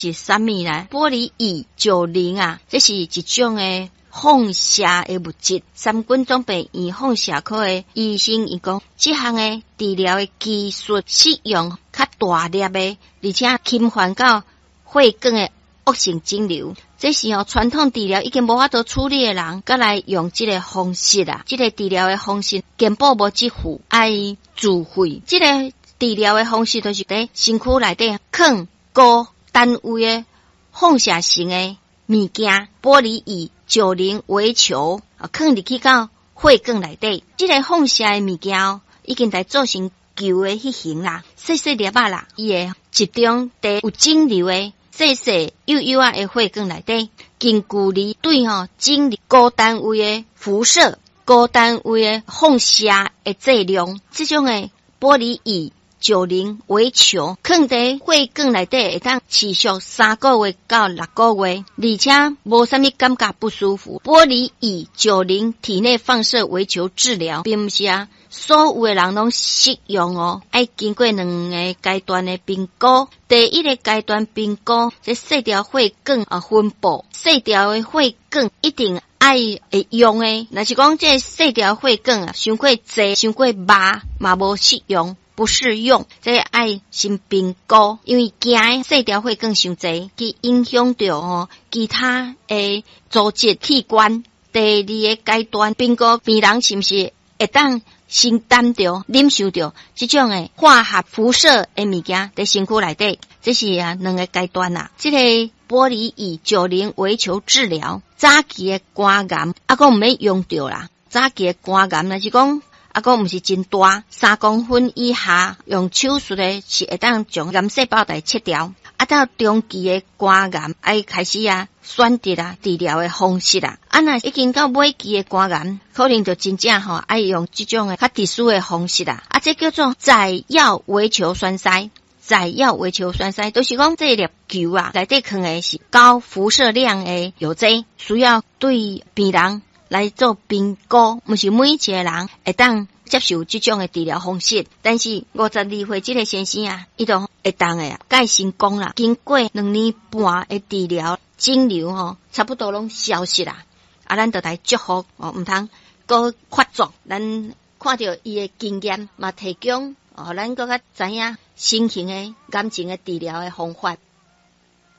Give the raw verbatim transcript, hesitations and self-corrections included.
是啥物呢？玻璃乙九零啊，这是一种诶放射诶物质。三军总病院放射科诶医生伊讲，这项诶治疗诶技术适用较大粒诶，而且侵犯到血管诶恶性肿瘤。这是哦，传统治疗已经无法度处理诶人，佮来用这个方式啦。这个治疗诶方式，健保无支付，爱自费。这个治疗诶方式就是伫身躯内底放高单位诶放射性诶物件，玻璃乙九零微球啊，放入去到血管内底。这个放射诶物件哦，已经在做成球诶迄形啦，细细粒仔啦，伊会集中伫有肿瘤诶。细细幼幼啊的血管内底，近距离对吼肿瘤高单位的辐射、高单位的放射的剂量，这种的玻璃乙九零微球，放在血管内底会当持续三个月到六个月，而且无啥物感觉不舒服。玻璃乙九零体内放射微球治疗，并不是啊。所有的人拢适用哦，爱经过两个阶段的评估。第一个阶段评估，这细条血管啊分布，细条的血管一定爱会用的。若是讲这细条血管啊，伤过济、伤过密嘛无适用，不适用。这爱先评估，因为惊细条血管伤济，去影响到哦其他的组织器官。第二个阶段评估，病人是不是会当承担着、忍受着这种诶化学辐射诶物件在身躯内底，这是啊两个阶段啦。这个玻璃乙九零微球治疗，早期诶肝癌啊，个毋免用着啦。早期诶肝癌若是讲啊，个毋是真大，三公分以下，用手术诶是会当将癌细胞来切掉。啊，到中期诶肝癌，爱开始啊选择啊治疗诶方式啦。啊，若已经到尾期诶肝癌，可能就真正吼爱用这种诶较特殊诶方式啦。啊，这叫做载药微球栓塞。载药微球栓塞，就是讲这粒球啊，内底放诶是高辐射量诶药剂，需要对病人来做评估，毋是每一个人会当接受这种的治疗方式。但是五十二岁这个先生啊，伊都会当的啊，介成功啦。经过两年半的治疗，肿瘤吼差不多拢消失啦。啊，咱就来祝福哦，毋通搁发作。咱看到伊的经验，嘛提供哦，咱搁较知影新型的癌症的治疗的方法。